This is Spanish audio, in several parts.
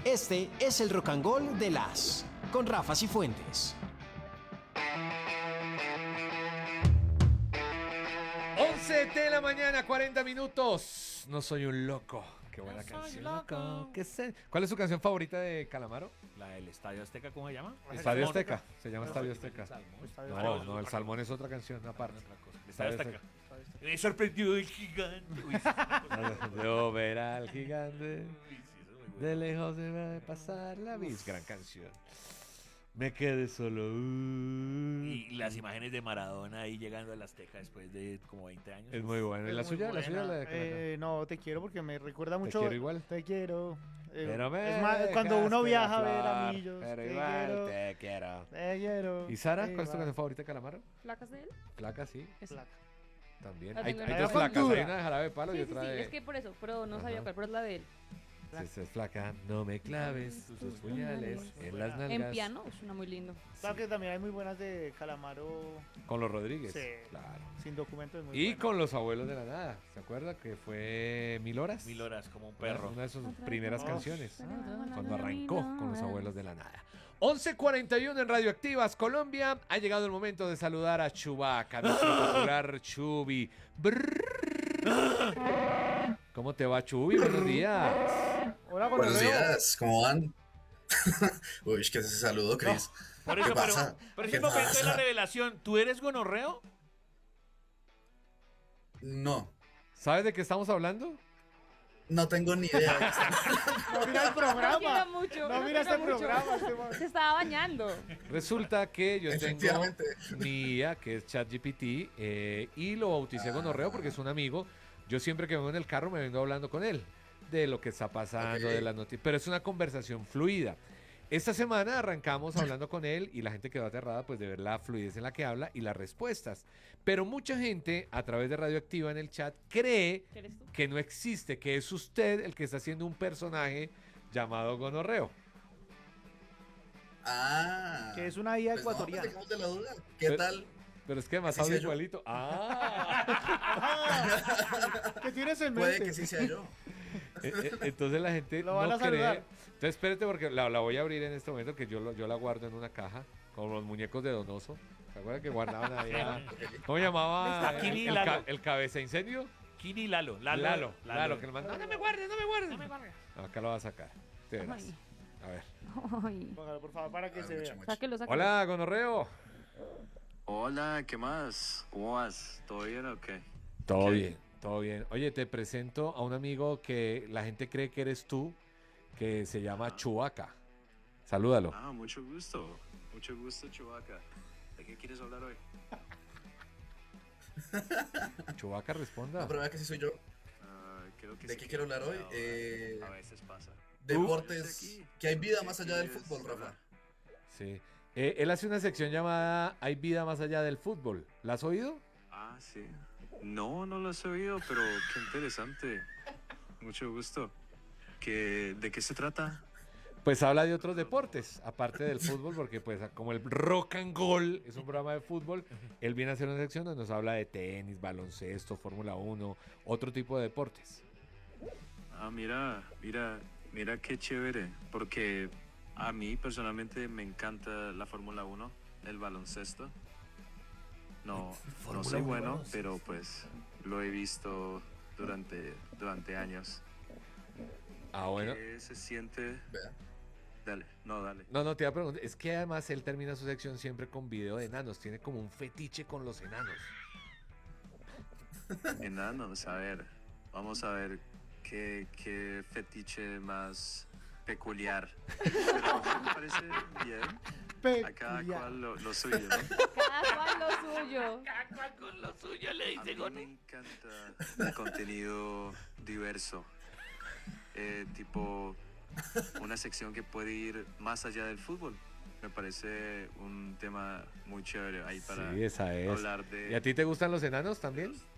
Este es el Rock and Roll de las con Rafa Cifuentes. 11 de la mañana, 40 minutos. No soy un loco. Qué buena canción. Loco. ¿Cuál es su canción favorita de Calamaro? La del Estadio Azteca, ¿cómo se llama? Estadio Azteca. Se llama Estadio Azteca. No, No, el Salmón es otra canción aparte. Estadio Azteca. Me sorprendió el gigante. Uy, Yo ver al gigante. sí, eso es muy bueno. De lejos debe pasar la bis. Gran canción. Me quedé solo. Y las imágenes de Maradona ahí llegando al Azteca después de como 20 años. Es muy bueno. ¿Y la Es muy suya? ¿La suya? buena. La de Caracas? No, te quiero porque me recuerda mucho. quiero igual. Te quiero. Pero me es más, cuando uno dejaste viaja a la ver flor, a Millos. Pero Te igual quiero. te quiero. Te quiero. ¿Y Sara? te ¿Cuál es tu igual. canción favorita de Calamaro? ¿Placas de él? Flaca, sí. Esa. Flaca. También. La Hay tengo dos en la flacas. factura. Hay una de Jarabe de Palo y Sí, sí, otra sí, de... es que por eso, pero no sabía Ajá. cuál, pero es la de él. Es flaca, no me claves tus puñales en las nalgas. En piano, es una muy lindo. Claro que también hay muy buenas de Calamaro Con los Rodríguez. Sí. Claro. sin documento. Es muy Y buena. con los abuelos de la nada. ¿Se acuerda que fue 1000 horas? 1000 horas como un Perro. perro. Una de sus primeras Oh. canciones. Cuando arrancó con los abuelos de la nada. 11:41 en Radioactivas, Colombia. Ha llegado el momento de saludar a Chewbacca, nuestro popular Chubi. ¿Cómo te va, Chubi? Buenos días. Hola, Buenos Gonorreo. días, ¿cómo van? Uy, que ese saludo, Chris. Por ¿Qué eso, pasa? pero ¿Qué ese momento de la pasa? revelación, ¿tú eres gonorreo? No, ¿Sabes de qué estamos hablando? no tengo ni idea. No mira el No mira programa. mucho. No mira este mucho. programa. este man. Se estaba bañando. Resulta que yo tengo Efectivamente. mi IA, que es ChatGPT, y lo bauticé Gonorreo porque es un amigo. Yo siempre que vengo en el carro me vengo hablando con él de lo que está pasando, Ok. de las noticias, pero es una conversación fluida. Esta semana arrancamos hablando con él y la gente quedó aterrada pues de ver la fluidez en la que habla y las respuestas. Pero mucha gente a través de Radioactiva en el chat cree ¿Qué eres tú? que no existe, que es usted el que está haciendo un personaje llamado Gonorreo. Ah. Que es una IA Pues no, ecuatoriana. pues, dejemos de la duda. ¿Qué Pero- tal? Pero es que además Así habla sea yo. igualito. ¡Ah! ¿Qué tienes en Puede mente? que sí sea yo. Entonces la gente Lo van no a saludar. cree. Entonces espérate porque la voy a abrir en este momento que yo la guardo en una caja con los muñecos de Donoso. ¿Se acuerdan que guardaban ahí? ¿Cómo llamaba Aquí ni el, Lalo. el cabeza incendio? Kini Lalo. Lalo, que le mandó. No me guardes, no me guardes. No, acá lo va a sacar. Te verás. Ay. A ver. Ay. Póngalo, por favor, para que se Mucho, vea. mucho. Sáquelo, sáquelo. Hola, Gonorreo. Hola, ¿qué más? ¿Cómo vas? ¿Todo bien o qué? Todo Ok. bien, todo bien. Oye, te presento a un amigo que la gente cree que eres tú, que se llama Chewbacca. Salúdalo. Ah, mucho gusto. Mucho gusto, Chewbacca. ¿De qué quieres hablar hoy? Chewbacca, responda. No, pero vea que sí soy yo. Creo que ¿De sí qué quiero hablar hoy? A veces pasa. Deportes. Que hay vida más allá del fútbol, Rafa. Sí. Él hace una sección llamada Hay vida más allá del fútbol. ¿La has oído? Ah, sí. No, no lo he oído, pero qué interesante. Mucho gusto. ¿De qué se trata? Pues habla de otros deportes, aparte del fútbol, porque pues como el Rock and Roll es un programa de fútbol, él viene a hacer una sección donde nos habla de tenis, baloncesto, Fórmula 1, otro tipo de deportes. Ah, mira qué chévere, porque a mí personalmente me encanta la Fórmula 1, el baloncesto. No soy bueno, pero pues lo he visto durante años. Ah, bueno. ¿Qué se siente? Vea. Dale. No, te iba a preguntar, es que además él termina su sección siempre con video de enanos, tiene como un fetiche con los enanos. Enanos, a ver, vamos a ver qué fetiche más peculiar. Pero me parece bien. A cada Peculiar. cual lo suyo, ¿no? Cada cual lo suyo. Cada cual con lo suyo le A dice mí me Gono. encanta el contenido diverso. Tipo una sección que puede ir más allá del fútbol. Me parece un tema muy chévere ahí para Sí, esa es. hablar de... ¿Y a ti te gustan los enanos también? Ujú.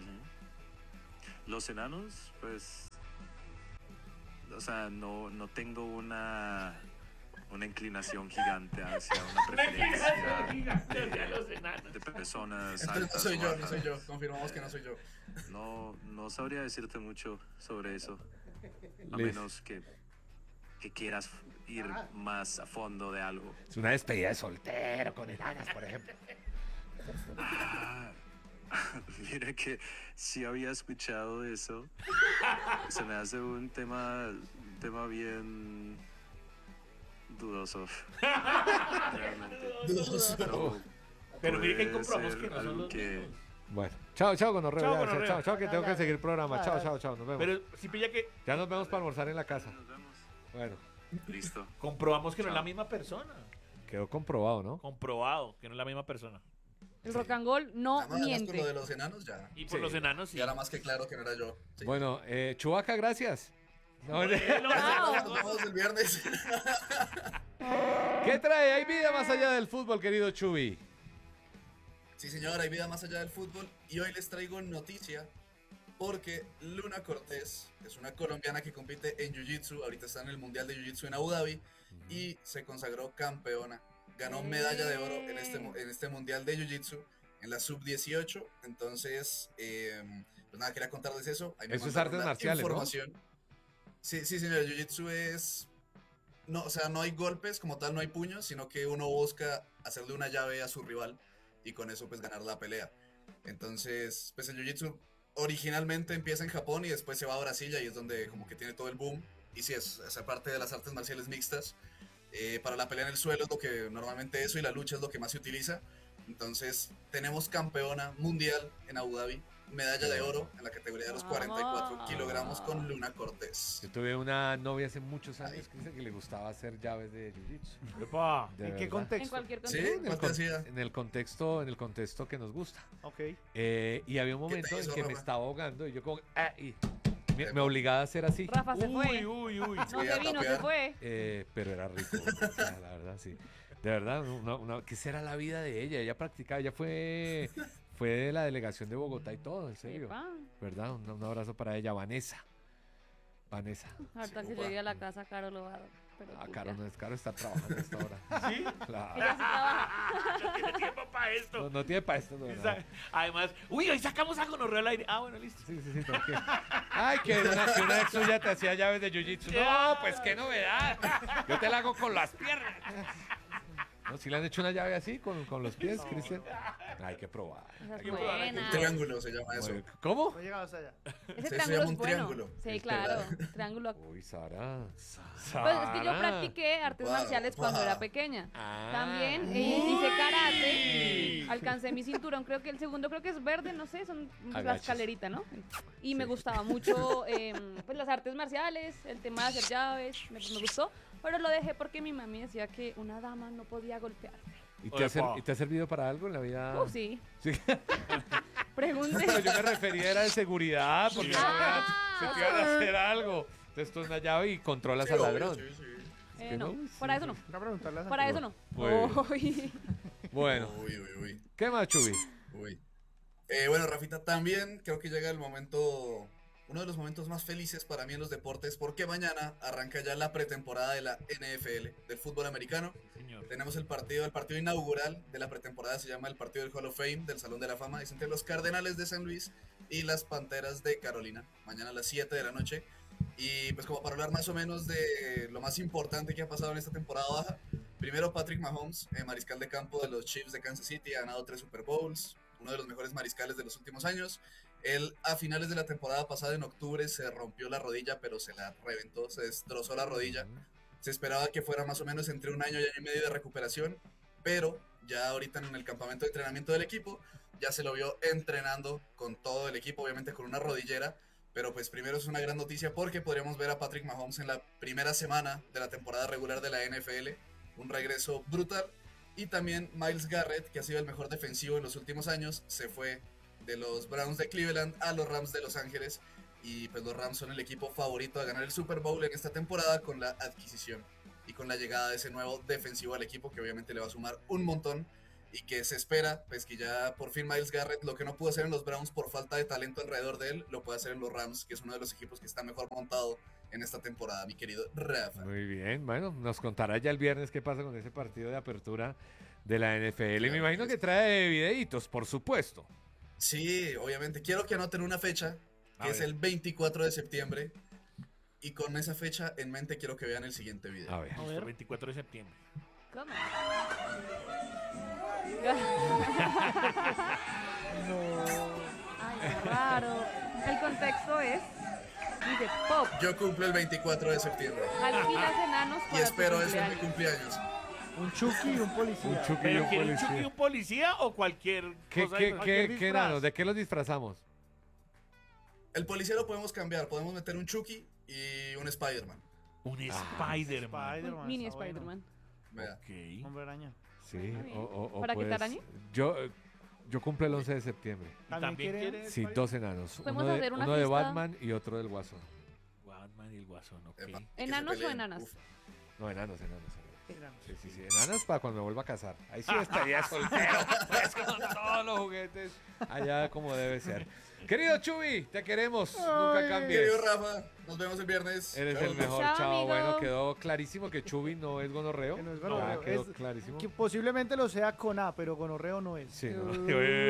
Los enanos, pues... O sea, no tengo una inclinación gigante hacia una preferencia de los enanos. de personas Entonces no altas soy o yo, no soy bajas. yo. Confirmamos que no soy yo. No sabría decirte mucho sobre eso. A Liz. menos que que quieras ir más a fondo de algo. Es una despedida de soltero con enanas, por ejemplo. Ah, mira que sí había escuchado eso. Se me hace un tema bien dudoso. Realmente. Pero mire que puede comprobamos ser que no son algo los mismos. Bueno, chao, Gonorreo. Chao, ya, Gonorreo. chao, que tengo que seguir el programa. Dale, Chao, dale. chao, nos vemos. Pero si pilla que Ya nos vemos para almorzar en la casa. Nos vemos. Bueno, Listo. comprobamos que no es Chao. la misma persona. quedó comprobado, ¿no? Comprobado que no es la misma persona. El rock and roll no Además, con lo miente. de los enanos ya. Y por Sí. los enanos sí. Ya era más que claro que no era yo. Sí. Bueno, Chubaca, gracias. No, Nos vemos el viernes. ¿Qué trae? ¿Hay vida más allá del fútbol, querido Chubi? Sí, señor, hay vida más allá del fútbol y hoy les traigo noticia porque Luna Cortés es una colombiana que compite en Jiu-Jitsu, ahorita está en el Mundial de Jiu-Jitsu en Abu Dhabi y se consagró campeona. Ganó medalla de oro en este Mundial de Jiu-Jitsu en la sub-18, entonces, pues nada, quería contarles eso. Ahí me Eso es mandaron artes la marciales, ¿no? información. Sí, sí, señor, Jiu-Jitsu es... No, o sea, no hay golpes como tal, no hay puños, sino que uno busca hacerle una llave a su rival y con eso pues ganar la pelea. Entonces, pues el Jiu-Jitsu originalmente empieza en Japón y después se va a Brasil y ahí es donde como que tiene todo el boom. Y sí, es esa parte de las artes marciales mixtas. Para la pelea en el suelo es lo que normalmente eso y la lucha es lo que más se utiliza. Entonces, tenemos campeona mundial en Abu Dhabi, medalla de oro en la categoría de los 44 kilogramos con Luna Cortés. Yo tuve una novia hace muchos años que dice que le gustaba hacer llaves de jiu-jitsu. Epa. De ¿En qué verdad. En contexto? cualquier Sí, contexto. ¿cuál te hacía? En el contexto que nos gusta. Ok. Y había un ¿Qué te momento en hizo, que me Rafa? estaba ahogando y yo como... y me obligaba a hacer así. Rafa se fue. Uy. No Sí, se a vino, se tapear. fue. Pero era rico, o sea, la verdad, sí. De verdad, ¿qué será la vida de ella? Ella practicaba, ella fue de la delegación de Bogotá y todo, en serio. Epa. ¿Verdad? Un abrazo para ella, Vanessa. Ahorita que upa. llegue a la casa, Caro lo va a dar. Pero Ah, pues Caro ya. no es Caro, está trabajando a esta hora. ¿Sí? Claro. Ella sí trabaja. No tiene tiempo para esto. No tiene para esto, no. Además, uy, hoy sacamos a Gonorrea al aire. Ah, bueno, listo. Sí, tranquilo. Ay, que una ex suya te hacía llaves de jiu-jitsu. No, pues qué novedad. Yo te la hago con las piernas. ¿No? ¿Sí le han hecho una llave así con los pies, Cristian? Hay que probar. Esa es Hay que probar, hay que buena. Un triángulo se llama eso. Bueno, ¿cómo? No llegamos allá. Ese Se triángulo llama es un bueno. triángulo. Sí, Es claro. verdad. Triángulo. Uy, Sara. Pues es que yo practiqué artes Wow, marciales cuando wow. era pequeña. Ah. También hice karate. Alcancé mi cinturón, creo que el segundo creo que es verde, no sé, son la Agachas. escalerita, ¿no? Y me gustaba mucho pues las artes marciales, el tema de hacer llaves, me gustó, pero lo dejé porque mi mami decía que una dama no podía golpear. ¿Y te Epa. y te ha servido para algo en la vida? Sí. Sí. Pregunté. Pero yo me refería era de seguridad, porque Ah. se te iban a hacer algo. Entonces tú es una llave y controlas Sí, al obvio, ladrón. sí, sí. que No, no, para sí, eso no. Voy a preguntarle a Para Santiago. eso no. Muy bien. Uy. Bueno, Uy. ¿qué más, Chubi? Uy. Bueno, Rafita, también creo que llega el momento, uno de los momentos más felices para mí en los deportes, porque mañana arranca ya la pretemporada de la NFL, del fútbol americano. Señor. Tenemos el partido inaugural de la pretemporada, se llama el partido del Hall of Fame, del Salón de la Fama, es entre los Cardenales de San Luis y las Panteras de Carolina, mañana a las 7 de la noche. Y pues como para hablar más o menos de lo más importante que ha pasado en esta temporada baja, primero Patrick Mahomes, mariscal de campo de los Chiefs de Kansas City, ha ganado 3 Super Bowls, uno de los mejores mariscales de los últimos años. Él a finales de la temporada pasada, en octubre, se rompió la rodilla, pero se la reventó, se destrozó la rodilla. Se esperaba que fuera más o menos entre un año y año y medio de recuperación, pero ya ahorita en el campamento de entrenamiento del equipo, ya se lo vio entrenando con todo el equipo, obviamente con una rodillera, pero pues primero es una gran noticia porque podríamos ver a Patrick Mahomes en la primera semana de la temporada regular de la NFL, un regreso brutal, y también Myles Garrett, que ha sido el mejor defensivo en los últimos años, se fue de los Browns de Cleveland a los Rams de Los Ángeles, y pues los Rams son el equipo favorito a ganar el Super Bowl en esta temporada con la adquisición y con la llegada de ese nuevo defensivo al equipo que obviamente le va a sumar un montón y que se espera pues que ya por fin Myles Garrett, lo que no pudo hacer en los Browns por falta de talento alrededor de él, lo puede hacer en los Rams, que es uno de los equipos que está mejor montado en esta temporada, mi querido Rafa. Muy bien, bueno, nos contará ya el viernes qué pasa con ese partido de apertura de la NFL. Y me imagino que trae videitos, por supuesto. Sí, obviamente. Quiero que anoten una fecha, A que es ver. el 24 de septiembre. Y con esa fecha en mente quiero que vean el siguiente video. A ver. A Listo, ver. 24 de septiembre. ¿Cómo? Ay, qué raro. El contexto es, dice pop, Yo cumplo el 24 de septiembre alquilas enanos y para espero tu eso en mi cumpleaños. cumpleaños. Un Chucky y un policía. Un Chucky y ¿Pero un quiere un Chucky y policía. un policía o cualquier ¿Qué, cosa? qué, cualquier qué, qué disfraz. enanos? ¿De qué los disfrazamos? El policía lo podemos cambiar, podemos meter un Chucky y un Spider-Man. Un Spider-Man. Spider-Man. Un mini está bueno. Spider-Man. Vea. Ok. Hombre araña. Sí. Está bien. O ¿Para que te pues, arañe? yo cumplo el 11 de septiembre. ¿También quiere? quiere Sí, 2 enanos. Podemos Uno de, hacer una uno de fiesta. Batman y otro del Guasón. Batman y el Guasón, ok. Epa, y que se ¿Enanos o peleen. enanas? Uf. No, enanos. Enanos. Sí. Enanas para cuando me vuelva a casar. Ahí sí estaría soltero. Pues con todos los juguetes. Allá como debe ser. Querido Chubi, te queremos. Nunca Ay. cambies. Querido Rafa, nos vemos el viernes. Eres Chao. el mejor, Chao, chao. amigo. Bueno, quedó clarísimo que Chubi no es gonorreo. Que no es Ya gonorreo. quedó Es- clarísimo. Que posiblemente lo sea con A, pero gonorreo no es. Sí, no.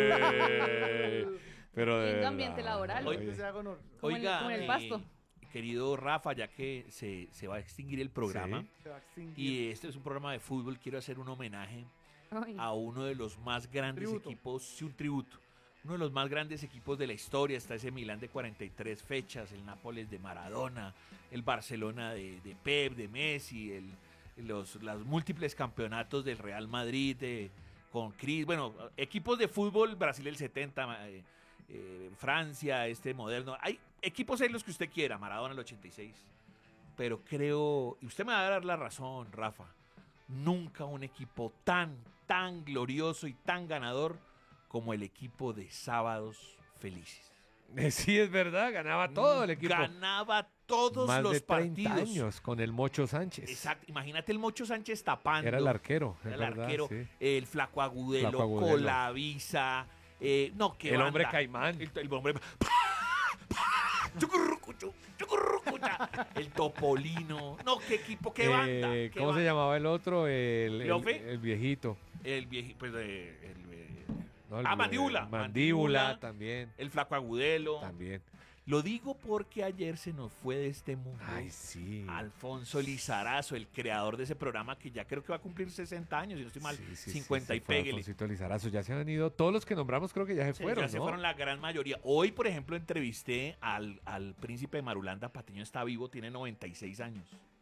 Uh. Pero de Lindo verdad. ambiente laboral. Oye, Que sea gonorreo. Como en el- Oiga, como en el pasto. querido Rafa, ya que se va a extinguir el programa, Se va a extinguir. y este es un programa de fútbol, quiero hacer un homenaje Ay. a uno de los más grandes Tributo. equipos, sí, un tributo. Uno de los más grandes equipos de la historia. Está ese Milán de 43 fechas, el Nápoles de Maradona, el Barcelona de Pep, de Messi, los múltiples campeonatos del Real Madrid con Cris. Bueno, equipos de fútbol, Brasil el 70, Francia, este moderno. Hay equipos en los que usted quiera, Maradona el 86. Pero creo, y usted me va a dar la razón, Rafa, nunca un equipo tan glorioso y tan ganador como el equipo de Sábados Felices. Sí, es verdad, ganaba todo el equipo. Ganaba todos Más los de 30 partidos. años con el Mocho Sánchez. Exacto. Imagínate el Mocho Sánchez tapando. Era el arquero, Era es el verdad, arquero, sí. el Flaco Agudelo, Flaco Agudelo. Colavisa. No, qué El banda. hombre caimán. El hombre. Chucurrucuchu, chucurrucucha. El Topolino. No, qué equipo, qué banda. qué ¿Cómo se banda. llamaba el otro? ¿Cleofe? El viejito. El viejito, pues, ¿no? Mandíbula. Mandíbula también. el Flaco Agudelo. También. Lo digo porque ayer se nos fue de este mundo Ay, sí. Alfonso Lizarazo, el creador de ese programa que ya creo que va a cumplir 60 años, si no estoy mal, Sí, 50 y fue péguele. Alfonsito Lizarazo. Ya se han ido. Todos los que nombramos creo que ya se Sí, fueron, ya se ¿no? fueron la gran mayoría. Hoy, por ejemplo, entrevisté al príncipe de Marulanda. Patiño está vivo, tiene 96 años.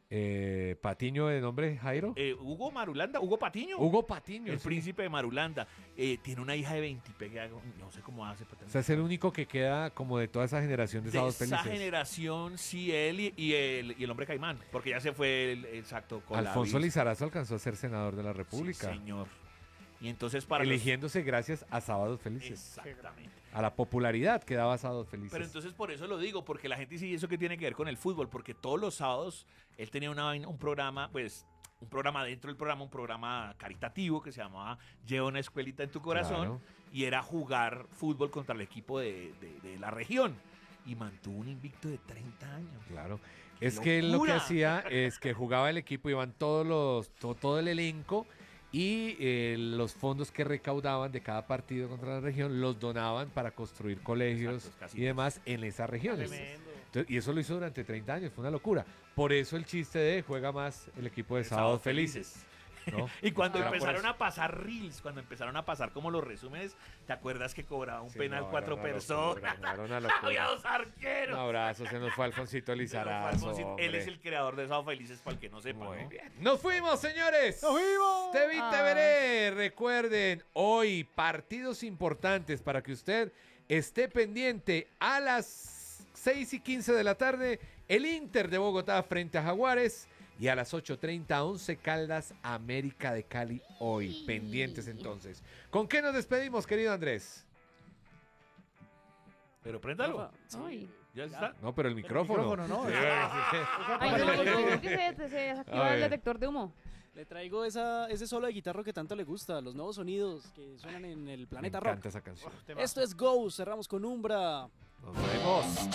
Patiño de nombre Jairo. Hugo Marulanda, Hugo Patiño. Hugo Patiño. el sí. príncipe de Marulanda. Tiene una hija de 20 y pegue, no sé cómo hace. O sea, es el único que queda como de toda esa generación de de Sábados esa Felices. generación, sí, él y el hombre caimán, porque ya se fue exacto con Alfonso la Lizarazo alcanzó a ser senador de la República. Sí, señor. Y entonces para los- Eligiéndose gracias a Sábados Felices. Exactamente. A la popularidad que daba Sábados Felices. Pero entonces por eso lo digo, porque la gente dice, ¿y eso qué tiene que ver con el fútbol? Porque todos los sábados él tenía un programa, pues, un programa dentro del programa, un programa caritativo que se llamaba Lleva una escuelita en tu corazón, Claro. y era jugar fútbol contra el equipo de la región. Y mantuvo un invicto de 30 años. Claro. ¡Qué Es que él lo que locura! hacía es que jugaba el equipo, iban todo el elenco y los fondos que recaudaban de cada partido contra la región los donaban para construir colegios Exacto, casitas. y demás en esas regiones. Tremendo. Entonces, y eso lo hizo durante 30 años, fue una locura. Por eso el chiste de juega más el equipo de De Sábados Sábados Felices. ¿no? Y cuando Era por empezaron eso. a pasar reels, cuando empezaron a pasar como los resúmenes, ¿te acuerdas que cobraba un Sí, penal no, 4 era una personas? locura, no, era una locura. Había 2 Un arqueros. abrazo, se nos fue Alfonsito Lizarazo. Él hombre. es el creador de Sábado Felices, para el que no sepa. Muy ¿no? bien. ¡Nos fuimos, señores! ¡Nos fuimos! Te vi, te Ah. veré. Recuerden, hoy partidos importantes para que usted esté pendiente a las 6:15 de la tarde. El Inter de Bogotá frente a Jaguares. Y a las 8:30, 11 Caldas, América de Cali hoy. Pendientes entonces. ¿Con qué nos despedimos, querido Andrés? Pero préndalo. Ay. Ya está. No, pero el micrófono. micrófono, ¿no? Ay, no, no, que se A desactiva el ver. detector de humo. Le traigo ese solo de guitarra que tanto le gusta, los nuevos sonidos que suenan en el Me planeta rock. encanta esa canción. Esto es Go, cerramos con Umbra. Nos vemos.